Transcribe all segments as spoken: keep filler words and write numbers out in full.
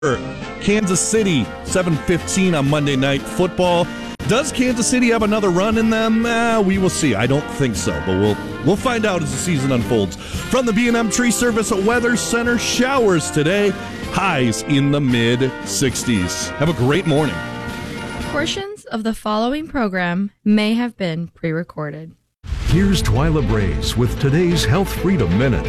Kansas City, seven fifteen on Monday Night Football. Does Kansas City have another run in them? Eh, we will see. I don't think so, but we'll we'll find out as the season unfolds. From the B and M Tree Service Weather Center, showers today, highs in the mid sixties. Have a great morning. Portions of the following program may have been pre-recorded. Here's Twyla Braze with today's Health Freedom Minute.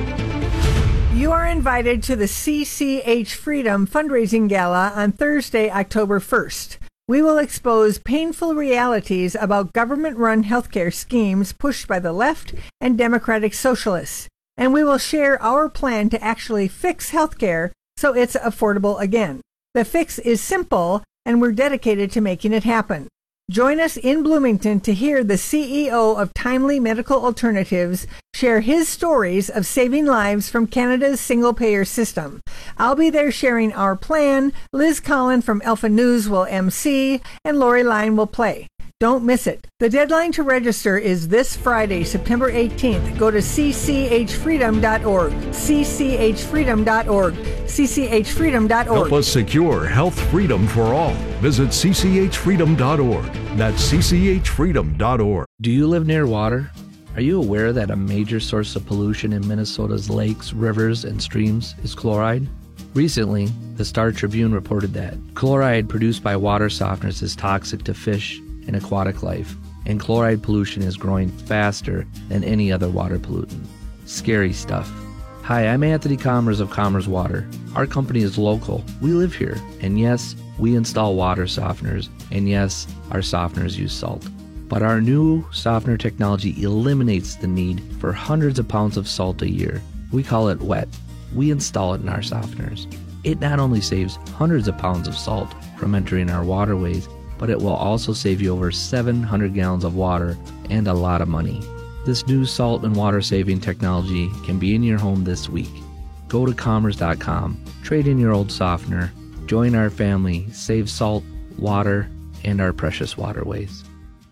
You are invited to the C C H Freedom Fundraising Gala on Thursday, October first. We will expose painful realities about government-run healthcare schemes pushed by the left and Democratic Socialists, and we will share our plan to actually fix healthcare so it's affordable again. The fix is simple, and we're dedicated to making it happen. Join us in Bloomington to hear the C E O of Timely Medical Alternatives share his stories of saving lives from Canada's single-payer system. I'll be there sharing our plan. Liz Collin from Alpha News will M C, and Lori Line will play. Don't miss it. The deadline to register is this Friday, September eighteenth. Go to c c h freedom dot org, c c h freedom dot org, c c h freedom dot org. Help us secure health freedom for all. Visit c c h freedom dot org. That's c c h freedom dot org. Do you live near water? Are you aware that a major source of pollution in Minnesota's lakes, rivers, and streams is chloride? Recently, the Star Tribune reported that chloride produced by water softeners is toxic to fish and aquatic life, and chloride pollution is growing faster than any other water pollutant. Scary stuff. Hi, I'm Anthony Commerce of Commerce Water. Our company is local. We live here, and yes, we install water softeners, and yes, our softeners use salt. But our new softener technology eliminates the need for hundreds of pounds of salt a year. We call it wet. We install it in our softeners. It not only saves hundreds of pounds of salt from entering our waterways, but it will also save you over seven hundred gallons of water and a lot of money. This new salt and water saving technology can be in your home this week. Go to commerce dot com, trade in your old softener, join our family, save salt, water, and our precious waterways.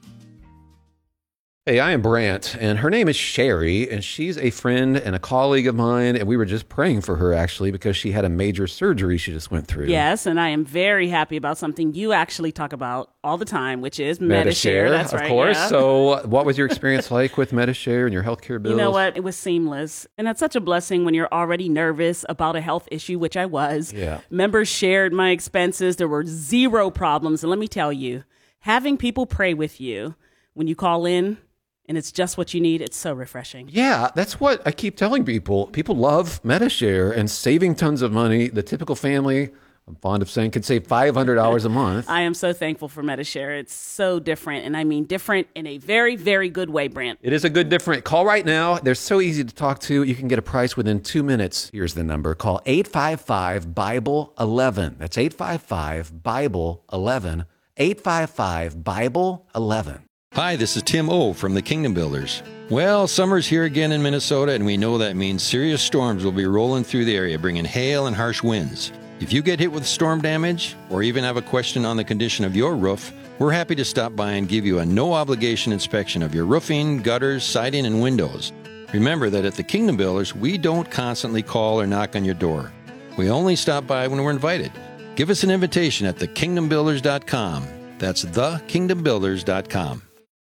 Hey, I am Brant, and her name is Sherry, and she's a friend and a colleague of mine, and we were just praying for her, actually, because she had a major surgery she just went through. Yes, and I am very happy about something you actually talk about all the time, which is Medi-Share. Medi-Share, That's of right, course. yeah. So what was your experience like with Medi-Share and your healthcare bills? You know what? It was seamless, and that's such a blessing when you're already nervous about a health issue, which I was. Yeah. Members shared my expenses. There were zero problems, and let me tell you, having people pray with you when you call in, and it's just what you need, it's so refreshing. Yeah, that's what I keep telling people. People love Medi-Share and saving tons of money. The typical family, I'm fond of saying, can save five hundred dollars a month. I am so thankful for Medi-Share. It's so different, and I mean different in a very, very good way, Brant. It is a good different. Call right now. They're so easy to talk to. You can get a price within two minutes. Here's the number. Call eight five five, Bible eleven. That's eight five five, Bible eleven. eight five five, Bible eleven. Hi, this is Tim O from the Kingdom Builders. Well, summer's here again in Minnesota, and we know that means serious storms will be rolling through the area, bringing hail and harsh winds. If you get hit with storm damage, or even have a question on the condition of your roof, we're happy to stop by and give you a no-obligation inspection of your roofing, gutters, siding, and windows. Remember that at the Kingdom Builders, we don't constantly call or knock on your door. We only stop by when we're invited. Give us an invitation at the kingdom builders dot com. That's the kingdom builders dot com.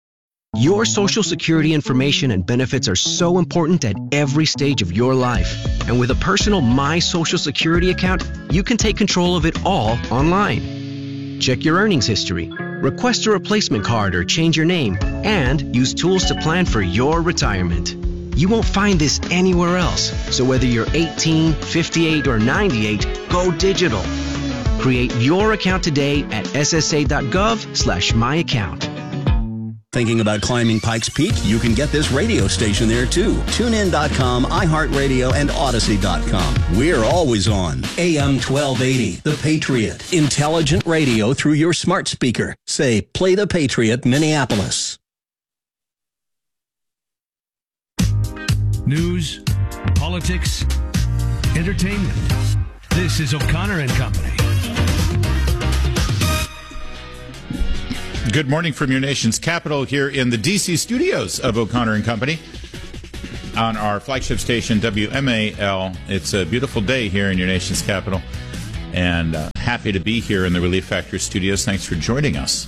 Your Social Security information and benefits are so important at every stage of your life. And with a personal My Social Security account, you can take control of it all online. Check your earnings history, request a replacement card or change your name, and use tools to plan for your retirement. You won't find this anywhere else. So whether you're eighteen, fifty-eight, or ninety-eight, go digital. Create your account today at s s a dot gov slash my account. Thinking about climbing Pikes Peak? You can get this radio station there too. tune in dot com, iHeartRadio, and Odyssey dot com. We're always on. A M twelve eighty, The Patriot. Intelligent radio through your smart speaker. Say, play The Patriot, Minneapolis. News, politics, entertainment. This is O'Connor and Company. Good morning from your nation's capital here in the D C studios of O'Connor and Company on our flagship station, W M A L. It's a beautiful day here in your nation's capital. and uh, happy to be here in the Relief Factor studios. Thanks for joining us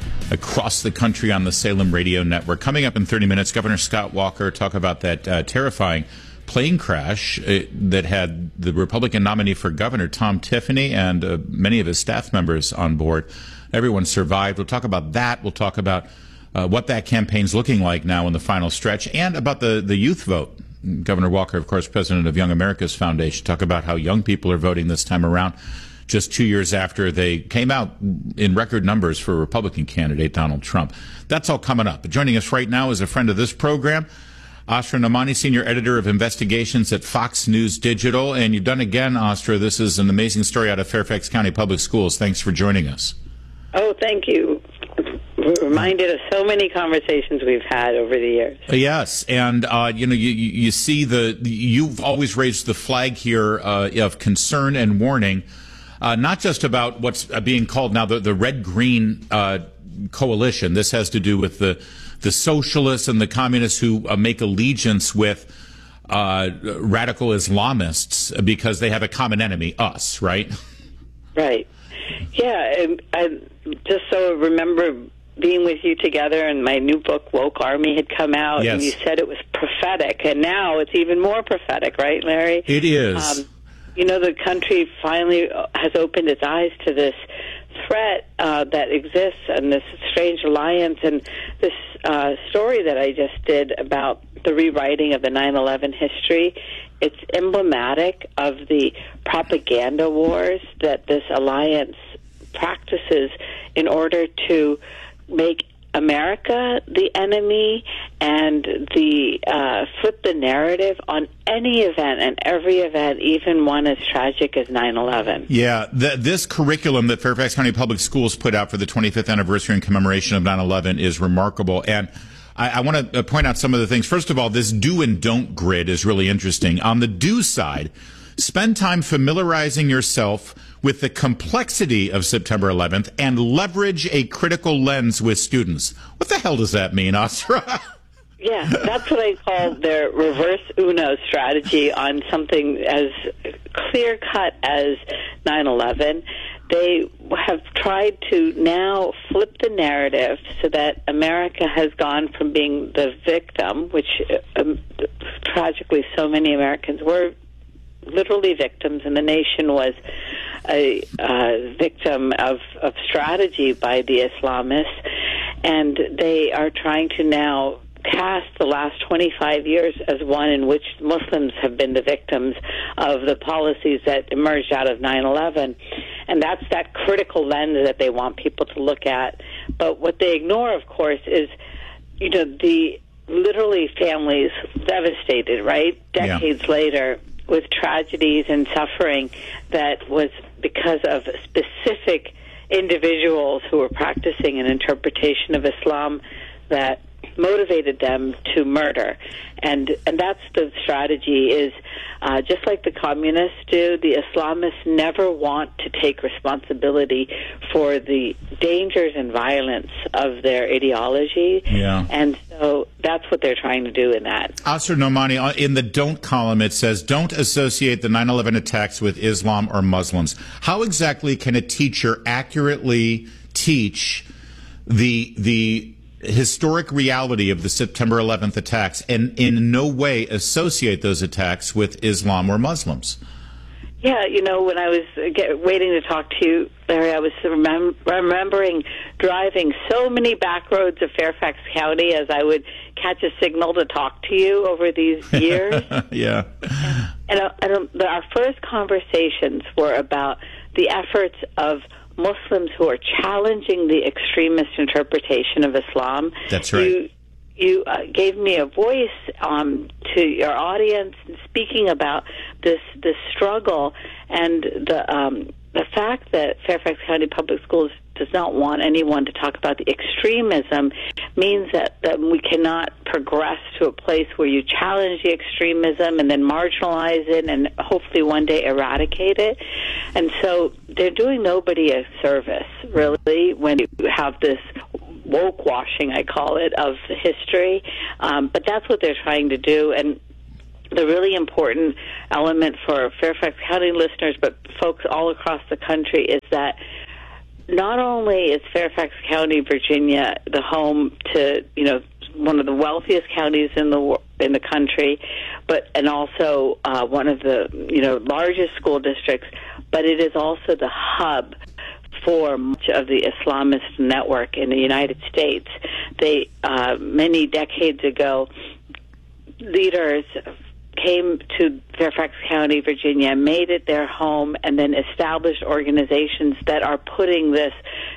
across the country on the Salem Radio Network. Coming up in thirty minutes, Governor Scott Walker talk about that uh, terrifying plane crash uh, that had the Republican nominee for governor, Tom Tiffany, and uh, many of his staff members on board. Everyone survived. We'll talk about that. We'll talk about uh, what that campaign's looking like now in the final stretch, and about the, the youth vote. Governor Walker, of course, president of Young America's Foundation, talk about how young people are voting this time around, just two years after they came out in record numbers for Republican candidate Donald Trump. That's all coming up. But joining us right now is a friend of this program, Asra Nomani, senior editor of investigations at Fox News Digital. And you've done again, Asra. This is an amazing story out of Fairfax County Public Schools. Thanks for joining us. Oh, thank you. We're reminded of so many conversations we've had over the years. Yes, and uh, you know, you, you see the you've always raised the flag here uh, of concern and warning, uh, not just about what's being called now the the red-green uh, coalition. This has to do with the the socialists and the communists who uh, make allegiance with uh, radical Islamists because they have a common enemy, us, right? Right. Yeah, and I just so remember being with you together, and my new book, Woke Army, had come out, yes. And you said it was prophetic, and now it's even more prophetic, right, Larry? It is. Um, you know, the country finally has opened its eyes to this threat uh, that exists and this strange alliance, and this uh, story that I just did about the rewriting of the nine eleven history. It's emblematic of the propaganda wars that this alliance practices in order to make America the enemy and the uh, flip the narrative on any event and every event, even one as tragic as nine eleven. Yeah, the, this curriculum that Fairfax County Public Schools put out for the twenty-fifth anniversary and commemoration of nine eleven is remarkable. And I, I want to point out some of the things. First of all, this do and don't grid is really interesting. On the do side, spend time familiarizing yourself with the complexity of September eleventh and leverage a critical lens with students. What the hell does that mean, Asra? Yeah, that's what I call their reverse Uno strategy on something as clear-cut as nine eleven. They have tried to now flip the narrative so that America has gone from being the victim, which um, tragically so many Americans were literally victims, and the nation was a uh, victim of, of strategy by the Islamists, and they are trying to now cast the last twenty-five years as one in which Muslims have been the victims of the policies that emerged out of nine eleven. And that's that critical lens that they want people to look at. But what they ignore, of course, is, you know, the literally families devastated, right? Decades yeah. later, with tragedies and suffering that was because of specific individuals who were practicing an interpretation of Islam that motivated them to murder. And and that's the strategy is, uh, just like the communists do, the Islamists never want to take responsibility for the dangers and violence of their ideology. Yeah. And so that's what they're trying to do in that. Asra Nomani, in the don't column, it says, don't associate the nine eleven attacks with Islam or Muslims. How exactly can a teacher accurately teach the the historic reality of the September eleventh attacks and in no way associate those attacks with Islam or Muslims? Yeah, you know, when I was get, waiting to talk to you, Larry, I was remem- remembering driving so many back roads of Fairfax County as I would catch a signal to talk to you over these years. yeah. And, uh, and uh, our first conversations were about the efforts of Muslims who are challenging the extremist interpretation of Islam. That's right. You, you uh, gave me a voice um, to your audience, speaking about this this struggle and the um, the fact that Fairfax County Public Schools does not want anyone to talk about the extremism means that, that we cannot progress to a place where you challenge the extremism and then marginalize it and hopefully one day eradicate it. And so they're doing nobody a service, really, when you have this woke washing, I call it, of history. Um, but that's what they're trying to do. And the really important element for Fairfax County listeners, but folks all across the country, is that not only is Fairfax County, Virginia, the home to, you know, one of the wealthiest counties in the in the country, but and also uh, one of the, you know, largest school districts, but it is also the hub for much of the Islamist network in the United States. They uh, many decades ago, leaders came to Fairfax County, Virginia, made it their home, and then established organizations that are putting this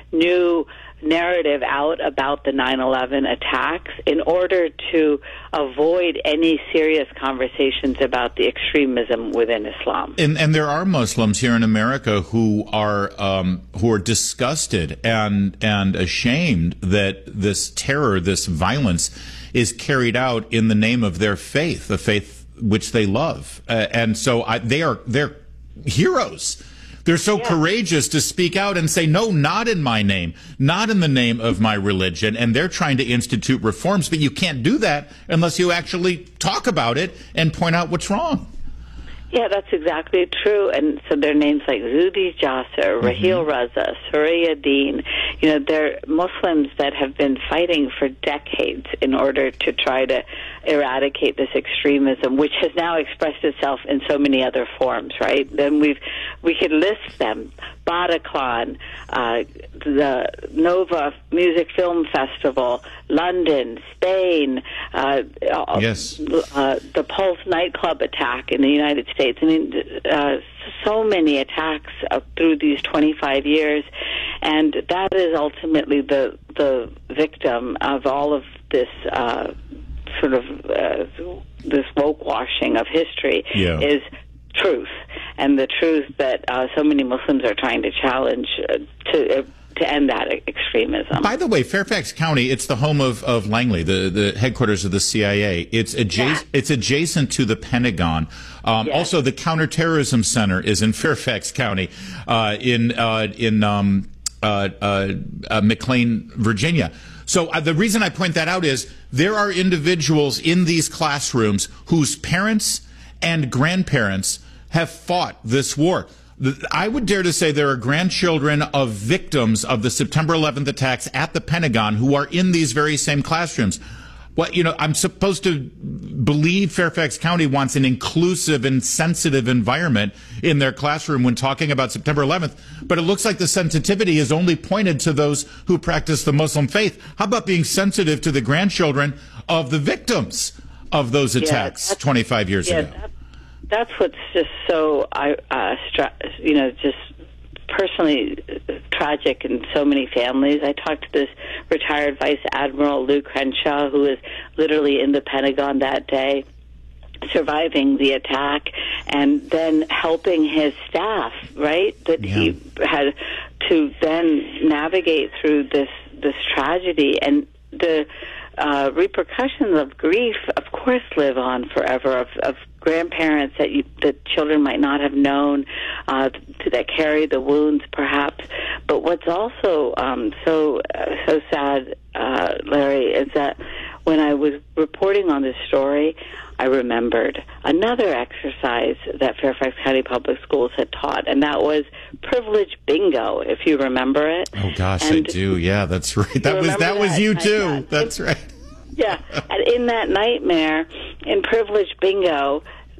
new narrative out about the nine eleven attacks in order to avoid any serious conversations about the extremism within Islam. And, and there are Muslims here in America who are um, who are disgusted and and ashamed that this terror, this violence, is carried out in the name of their faith, the faith which they love, uh, and so I, they are they're heroes. They're so yeah. courageous to speak out and say, no, not in my name, not in the name of my religion. And they're trying to institute reforms, but you can't do that unless you actually talk about it and point out what's wrong. Yeah, that's exactly true. And so there are names like Zuhdi Jasser, mm-hmm. Raheel Raza, Suraya Deen. You know, they're Muslims that have been fighting for decades in order to try to eradicate this extremism, which has now expressed itself in so many other forms, right? Then we've we could list them. Bataclan, uh, the Nova Music Film Festival, London, Spain, uh, yes. uh, the Pulse nightclub attack in the United States. I mean, uh, so many attacks uh, through these twenty-five years, and that is ultimately the the victim of all of this uh, sort of uh, this woke washing of history. Yeah. Is truth, and the truth that uh, so many Muslims are trying to challenge uh, to uh, to end that extremism. By the way, Fairfax County, it's the home of, of Langley, the, the headquarters of the C I A. It's adjacent, yeah. it's adjacent to the Pentagon. Um, yes. Also, the Counterterrorism Center is in Fairfax County, uh, in uh, in um, uh, uh, uh, McLean, Virginia. So uh, the reason I point that out is there are individuals in these classrooms whose parents and grandparents have fought this war. I would dare to say there are grandchildren of victims of the September eleventh attacks at the Pentagon who are in these very same classrooms. What, you know, I'm supposed to believe Fairfax County wants an inclusive and sensitive environment in their classroom when talking about September eleventh, but it looks like the sensitivity is only pointed to those who practice the Muslim faith. How about being sensitive to the grandchildren of the victims of those attacks yeah, twenty-five years yeah, ago? That, that's what's just so, uh, stra- you know, just personally tragic in so many families. I talked to this retired Vice Admiral Lou Crenshaw, who was literally in the Pentagon that day, surviving the attack, and then helping his staff, right, that yeah. he had to then navigate through this this tragedy. And the uh, repercussions of grief, of course, live on forever, of, of grandparents that you, that children might not have known, uh, that carry the wounds, perhaps. But what's also um, so uh, so sad, uh, Larry, is that when I was reporting on this story, I remembered another exercise that Fairfax County Public Schools had taught, and that was privilege bingo, if you remember it. Oh gosh, and I do. Yeah, that's right. That was that, that was you too. Yeah. That's right. Yeah, and in that nightmare, in privilege bingo,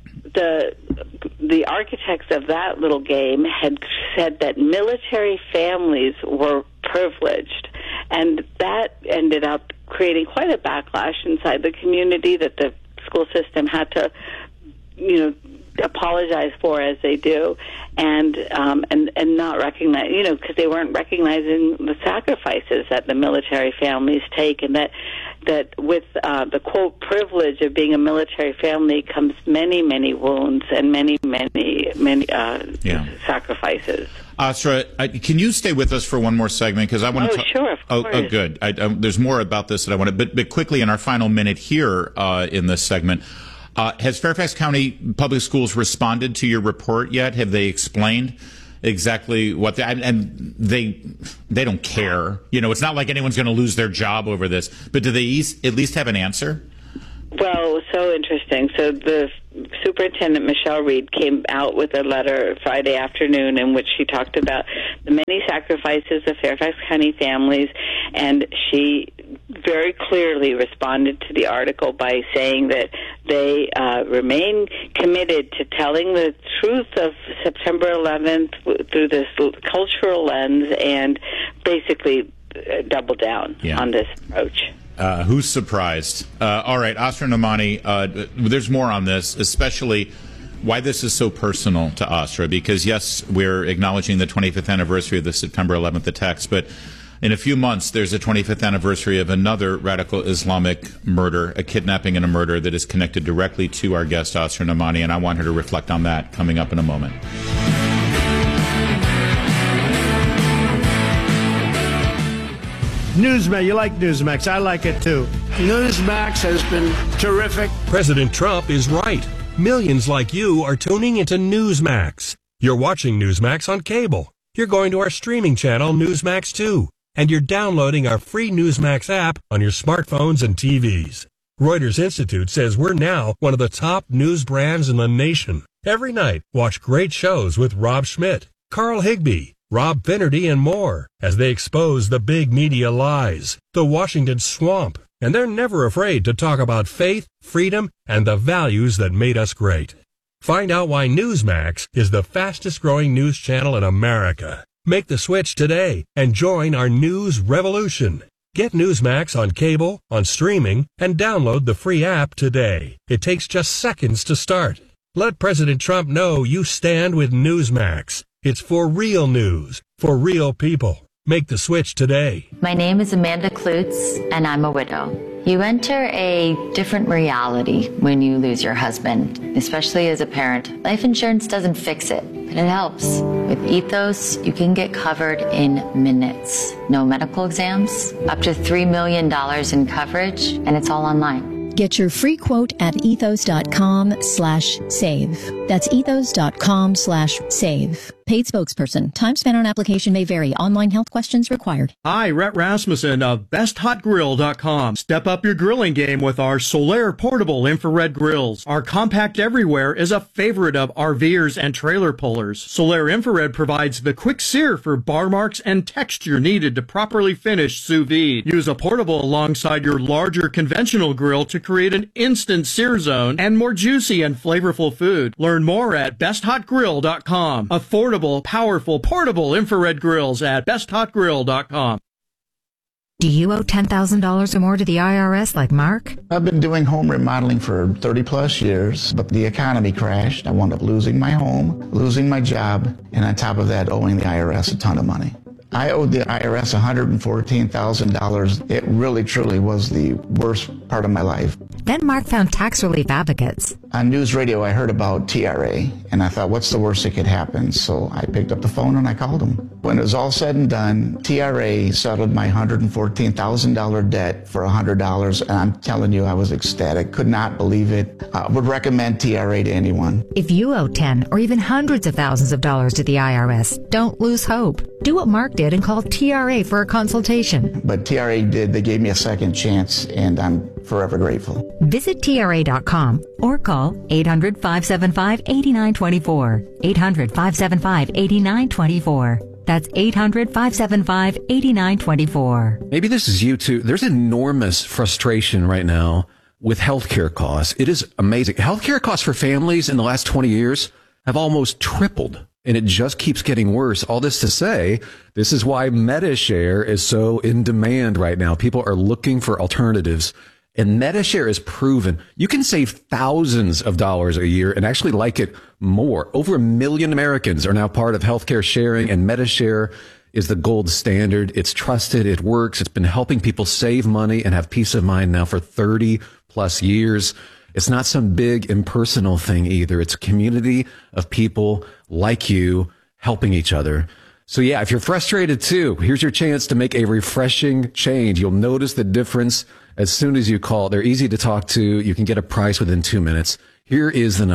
the the architects of that little game had said that military families were privileged, and that ended up creating quite a backlash inside the community that the school system had to, you know, apologize for, as they do, and um, and and not recognize, you know, because they weren't recognizing the sacrifices that the military families take, and that that with uh, the quote privilege of being a military family comes many many wounds and many many many uh, yeah. sacrifices. Asra, uh, can you stay with us for one more segment? Because I want oh, to. Oh, sure, of oh, course. oh, good. I, I, there's more about this that I want to. But, but quickly, in our final minute here uh, in this segment, uh, has Fairfax County Public Schools responded to your report yet? Have they explained exactly what? They, and they they don't care. You know, it's not like anyone's going to lose their job over this. But do they at least have an answer? Well, it was so interesting. So the Superintendent Michelle Reed came out with a letter Friday afternoon in which she talked about the many sacrifices of Fairfax County families, and she very clearly responded to the article by saying that they uh, remain committed to telling the truth of September eleventh through this cultural lens and basically uh, double down Yeah. on this approach. Uh, who's surprised? Uh, all right, Asra Nomani, uh, there's more on this, especially why this is so personal to Asra, because, yes, we're acknowledging the twenty-fifth anniversary of the September eleventh attacks, but in a few months, there's a twenty-fifth anniversary of another radical Islamic murder, a kidnapping and a murder that is connected directly to our guest, Asra Nomani, and I want her to reflect on that coming up in a moment. Newsmax, you like Newsmax. I like it too. Newsmax has been terrific. President Trump is right. Millions like you are tuning into Newsmax. You're watching Newsmax on cable. You're going to our streaming channel, Newsmax two. And you're downloading our free Newsmax app on your smartphones and T Vs. Reuters Institute says we're now one of the top news brands in the nation. Every night, watch great shows with Rob Schmidt, Carl Higbie, Rob Finnerty, and more as they expose the big media lies, the Washington swamp, and they're never afraid to talk about faith, freedom, and the values that made us great. Find out why Newsmax is the fastest growing news channel in America. Make the switch today and join our news revolution. Get Newsmax on cable, on streaming, and download the free app today. It takes just seconds to start. Let President Trump know you stand with Newsmax. It's for real news, for real people. Make the switch today. My name is Amanda Klutz, and I'm a widow. You enter a different reality when you lose your husband, especially as a parent. Life insurance doesn't fix it, but it helps. With Ethos, you can get covered in minutes. No medical exams, up to three million dollars in coverage, and it's all online. Get your free quote at ethos.com slash save. That's ethos.com slash save. Paid spokesperson. Time spent on application may vary. Online health questions required. Hi, Rhett Rasmussen of best hot grill dot com. Step up your grilling game with our Solaire portable infrared grills. Our compact everywhere is a favorite of RVers and trailer pullers. Solaire infrared provides the quick sear for bar marks and texture needed to properly finish sous vide. Use a portable alongside your larger conventional grill to create an instant sear zone and more juicy and flavorful food. Learn more at best hot grill dot com. Affordable, powerful, portable infrared grills at best hot grill dot com. Do you owe ten thousand dollars or more to the I R S like Mark? I've been doing home remodeling for thirty plus years, but the economy crashed. I wound up losing my home, losing my job, and on top of that, owing the I R S a ton of money. I owed the I R S one hundred fourteen thousand dollars. It really, truly was the worst part of my life. Then Mark found tax relief advocates. On news radio, I heard about T R A, and I thought, what's the worst that could happen? So I picked up the phone and I called them. When it was all said and done, T R A settled my one hundred fourteen thousand dollars debt for one hundred dollars, and I'm telling you, I was ecstatic. Could not believe it. I would recommend T R A to anyone. If you owe ten or even hundreds of thousands of dollars to the I R S, don't lose hope. Do what Mark did and call T R A for a consultation. But T R A did. They gave me a second chance, and I'm forever grateful. Visit T R A dot com or call eight hundred, five seven five, eight nine two four. eight hundred, five seven five, eight nine two four. That's eight hundred, five seven five, eight nine two four. Maybe this is you too. There's enormous frustration right now with healthcare costs. It is amazing. Healthcare costs for families in the last twenty years have almost tripled, and it just keeps getting worse. All this to say, this is why MediShare is so in demand right now. People are looking for alternatives. And MediShare is proven you can save thousands of dollars a year and actually like it more. Over a million Americans are now part of healthcare sharing, and MediShare is the gold standard. It's trusted. It works. It's been helping people save money and have peace of mind now for thirty plus years. It's not some big impersonal thing either. It's a community of people like you helping each other. So yeah, if you're frustrated too, here's your chance to make a refreshing change. You'll notice the difference as soon as you call. They're easy to talk to. You can get a price within two minutes. Here is the number.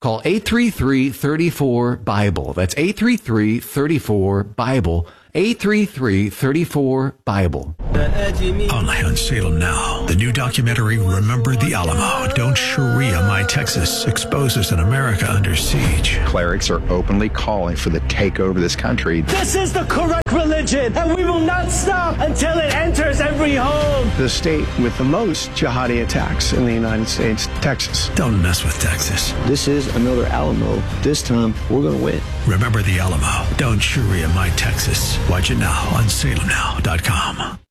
Call eight three three, three four, Bible. That's eight three three, three four, Bible. eight three three, three four, Bible. Only on Salem Now. The new documentary, Remember the Alamo. Don't Sharia My Texas exposes an America under siege. Clerics are openly calling for the takeover of this country. This is the correct religion, and we will not stop until it enters every home. The state with the most jihadi attacks in the United States, Texas. Don't mess with Texas. This is another Alamo. This time, we're going to win. Remember the Alamo. Don't Sharia My Texas. Watch it now on salem now dot com.